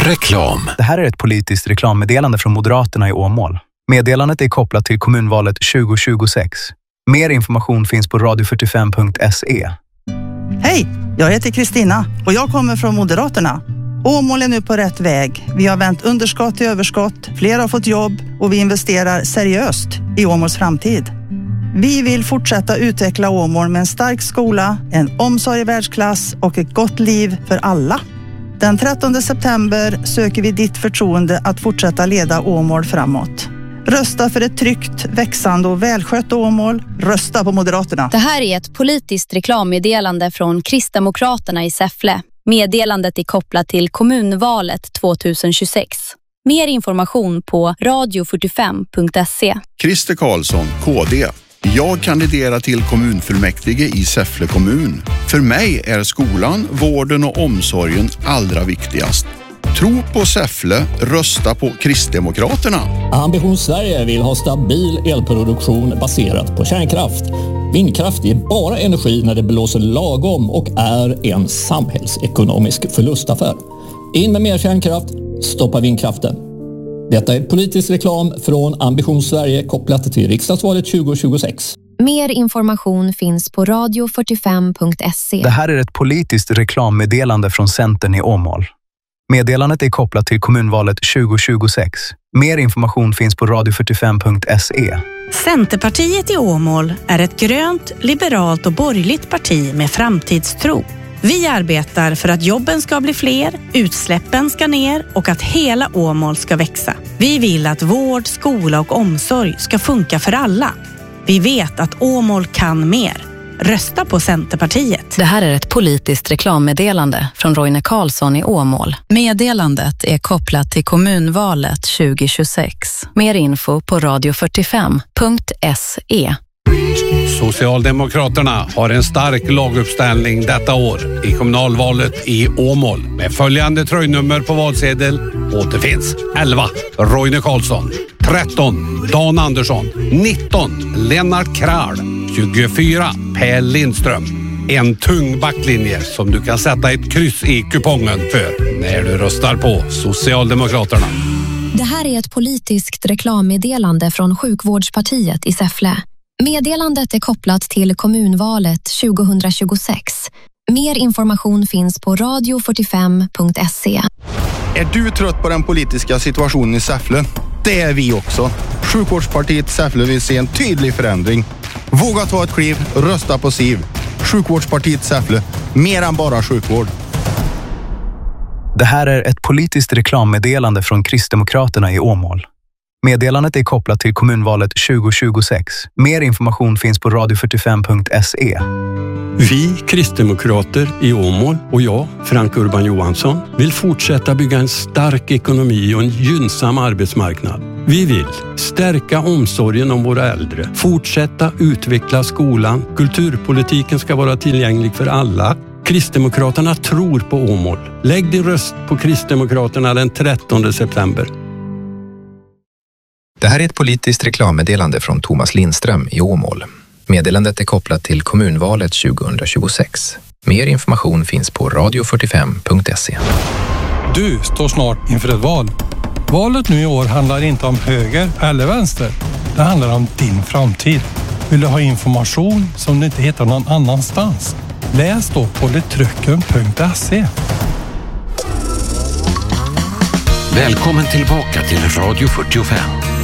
Reklam. Det här är ett politiskt reklammeddelande från Moderaterna i Åmål. Meddelandet är kopplat till kommunvalet 2026. Mer information finns på radio45.se. Hej, jag heter Kristina och jag kommer från Moderaterna. Åmål är nu på rätt väg. Vi har vänt underskott till överskott, fler har fått jobb och vi investerar seriöst i Åmåls framtid. Vi vill fortsätta utveckla Åmål med en stark skola, en omsorg i världsklass och ett gott liv för alla. Den 13 september söker vi ditt förtroende att fortsätta leda Åmål framåt. Rösta för ett tryggt, växande och välskött Åmål. Rösta på Moderaterna. Det här är ett politiskt reklammeddelande från Kristdemokraterna i Säffle. Meddelandet är kopplat till kommunvalet 2026. Mer information på radio45.se. Christer Karlsson, KD. Jag kandiderar till kommunfullmäktige i Säffle kommun. För mig är skolan, vården och omsorgen allra viktigast. Tro på Säffle, rösta på Kristdemokraterna. Ambition Sverige vill ha stabil elproduktion baserat på kärnkraft. Vindkraft är bara energi när det blåser lagom och är en samhällsekonomisk förlustaffär. In med mer kärnkraft, stoppa vindkraften. Detta är politisk reklam från Ambition Sverige kopplat till riksdagsvalet 2026. Mer information finns på radio45.se. Det här är ett politiskt reklammeddelande från Centern i Åmål. Meddelandet är kopplat till kommunvalet 2026. Mer information finns på radio45.se. Centerpartiet i Åmål är ett grönt, liberalt och borgerligt parti med framtidstro. Vi arbetar för att jobben ska bli fler, utsläppen ska ner och att hela Åmål ska växa. Vi vill att vård, skola och omsorg ska funka för alla. Vi vet att Åmål kan mer. Rösta på Centerpartiet. Det här är ett politiskt reklammeddelande från Roine Karlsson i Åmål. Meddelandet är kopplat till kommunvalet 2026. Mer info på radio45.se. Socialdemokraterna har en stark laguppställning detta år i kommunalvalet i Åmål. Med följande tröjnummer på valsedel återfinns 11 Roine Karlsson, 13 Dan Andersson, 19 Lennart Kral, 24 Per Lindström. En tung backlinje som du kan sätta ett kryss i kupongen för när du röstar på Socialdemokraterna. Det här är ett politiskt reklammeddelande från Sjukvårdspartiet i Säffle. Meddelandet är kopplat till kommunvalet 2026. Mer information finns på radio45.se. Är du trött på den politiska situationen i Säffle? Det är vi också. Sjukvårdspartiet Säffle vill se en tydlig förändring. Våga ta ett kliv, rösta på SIV. Sjukvårdspartiet Säffle, mer än bara sjukvård. Det här är ett politiskt reklammeddelande från Kristdemokraterna i Åmål. Meddelandet är kopplat till kommunvalet 2026. Mer information finns på radio45.se. Vi kristdemokrater i Åmål och jag, Frank Urban Johansson, vill fortsätta bygga en stark ekonomi och en gynnsam arbetsmarknad. Vi vill stärka omsorgen om våra äldre, fortsätta utveckla skolan, kulturpolitiken ska vara tillgänglig för alla. Kristdemokraterna tror på Åmål. Lägg din röst på Kristdemokraterna den 13 september. Det här är ett politiskt reklammeddelande från Thomas Lindström i Åmål. Meddelandet är kopplat till kommunvalet 2026. Mer information finns på radio45.se. Du står snart inför ett val. Valet nu i år handlar inte om höger eller vänster. Det handlar om din framtid. Vill du ha information som du inte hittar någon annanstans? Läs då på letrycken.se. Välkommen tillbaka till Radio 45.